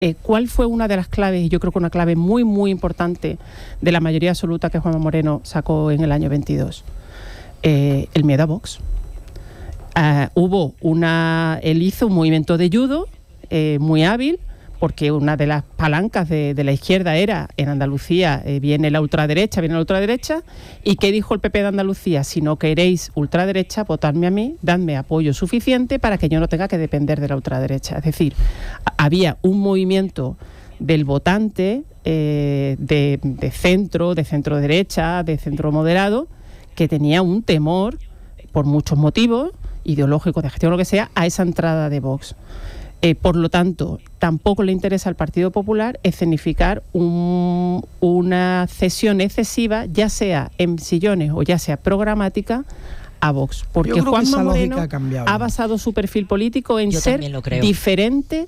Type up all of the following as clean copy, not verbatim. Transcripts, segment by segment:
¿Cuál fue una de las claves, y yo creo que una clave muy, muy importante de la mayoría absoluta que Juanma Moreno sacó en el año 22? El miedo a Vox. Él hizo un movimiento de judo muy hábil, porque una de las palancas de la izquierda era, en Andalucía viene la ultraderecha, ¿y qué dijo el PP de Andalucía? Si no queréis ultraderecha, votadme a mí, dadme apoyo suficiente para que yo no tenga que depender de la ultraderecha. Es decir, había un movimiento del votante de centro derecha, de centro moderado, que tenía un temor, por muchos motivos, ideológicos, de gestión, lo que sea, a esa entrada de Vox. Por lo tanto, tampoco le interesa al Partido Popular escenificar una cesión excesiva, ya sea en sillones o ya sea programática, a Vox. Porque Juanma Moreno ha basado su perfil político en ser diferente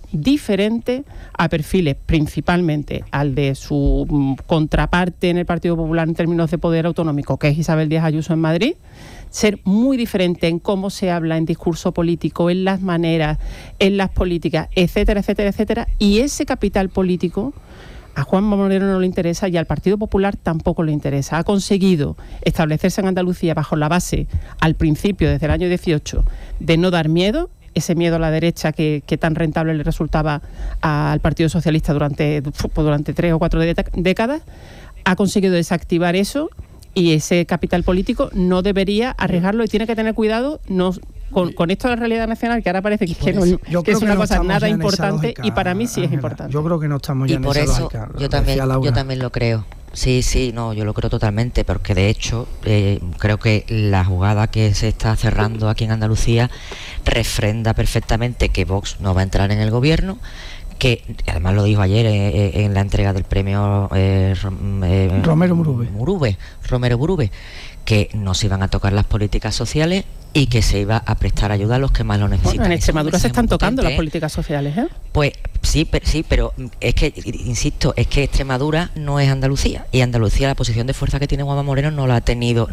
a perfiles, principalmente al de su contraparte en el Partido Popular en términos de poder autonómico, que es Isabel Díaz Ayuso en Madrid. Ser muy diferente en cómo se habla en discurso político, en las maneras, en las políticas, etcétera, etcétera, etcétera. Y ese capital político a Juanma Moreno no le interesa y al Partido Popular tampoco le interesa. Ha conseguido establecerse en Andalucía bajo la base, al principio, desde el año 18, de no dar miedo, ese miedo a la derecha que tan rentable le resultaba al Partido Socialista durante 3 o 4 décadas. Ha conseguido desactivar eso. Y ese capital político no debería arriesgarlo y tiene que tener cuidado con esto de la realidad nacional, que ahora parece que es una cosa nada importante, y para mí sí es importante. Yo creo que no estamos ya en esa lógica. Yo también lo creo. Sí, yo lo creo totalmente, porque de hecho creo que la jugada que se está cerrando aquí en Andalucía refrenda perfectamente que Vox no va a entrar en el gobierno, que además lo dijo ayer en la entrega del premio Romero Burube, que no se iban a tocar las políticas sociales y que se iba a prestar ayuda a los que más lo necesitan. Bueno, en Extremadura se están tocando las políticas sociales, ¿eh? Pues sí, pero es que, insisto, es que Extremadura no es Andalucía, y Andalucía, la posición de fuerza que tiene Juanma Moreno no la ha tenido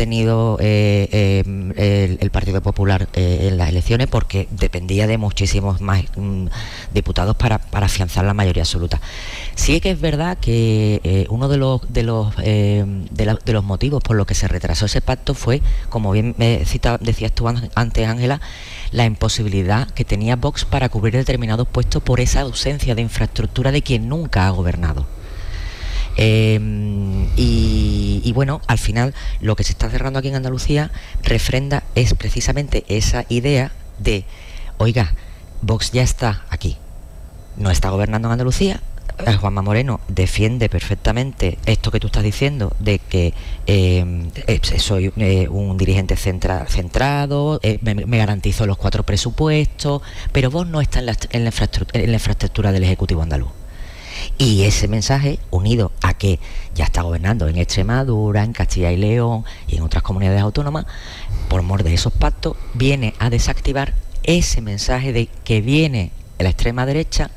el Partido Popular en las elecciones, porque dependía de muchísimos más diputados para afianzar la mayoría absoluta. Sí que es verdad que uno de los motivos por los que se retrasó ese pacto fue, como bien decías tú antes, Ángela, la imposibilidad que tenía Vox para cubrir determinados puestos por esa ausencia de infraestructura de quien nunca ha gobernado. Y bueno, al final lo que se está cerrando aquí en Andalucía refrenda es precisamente esa idea de, oiga, Vox ya está aquí, no está gobernando en Andalucía. Juanma Moreno defiende perfectamente esto que tú estás diciendo, de que soy un dirigente centrado, me garantizo los 4 presupuestos, pero Vox no está en la infraestructura del Ejecutivo andaluz. Y ese mensaje, unido a que ya está gobernando en Extremadura, en Castilla y León y en otras comunidades autónomas, por mor de esos pactos, viene a desactivar ese mensaje de que viene la extrema derecha,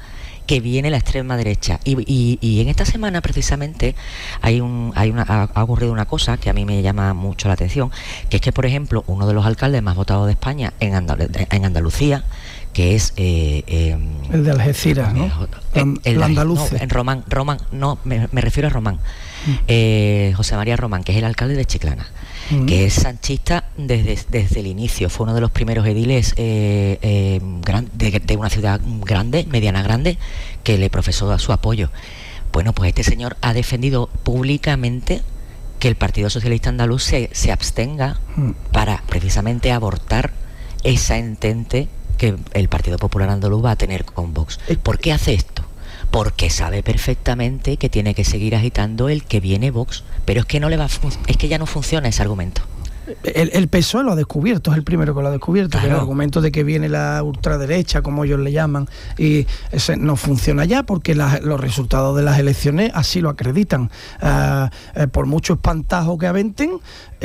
y en esta semana precisamente ha ocurrido una cosa que a mí me llama mucho la atención, que es que, por ejemplo, uno de los alcaldes más votados de España en Andalucía, que es el de Algeciras, ¿no? El andaluz. No, en Román, me refiero a Román. José María Román, que es el alcalde de Chiclana, que es sanchista desde el inicio. Fue uno de los primeros ediles de una ciudad mediana grande, que le profesó su apoyo. Bueno, pues este señor ha defendido públicamente que el Partido Socialista Andaluz se abstenga para precisamente abortar esa entente que el Partido Popular Andaluz va a tener con Vox. ¿Por qué hace esto? Porque sabe perfectamente que tiene que seguir agitando el que viene Vox, pero es que es que ya no funciona ese argumento. El PSOE lo ha descubierto, es el primero que lo ha descubierto, claro. Que el argumento de que viene la ultraderecha, como ellos le llaman, y ese no funciona ya, porque los resultados de las elecciones así lo acreditan. Por mucho espantajo que aventen,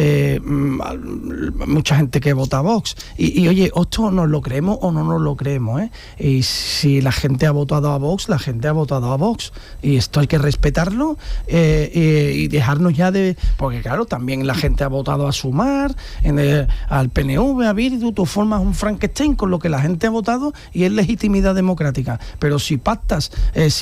mucha gente que vota a Vox, y oye, esto nos lo creemos o no nos lo creemos, y si la gente ha votado a Vox, la gente ha votado a Vox, y esto hay que respetarlo, y dejarnos ya de, porque claro, también la gente ha votado a Sumar pactar, al PNV, a Bildu, tú formas un Frankenstein con lo que la gente ha votado y es legitimidad democrática. Pero si pactas,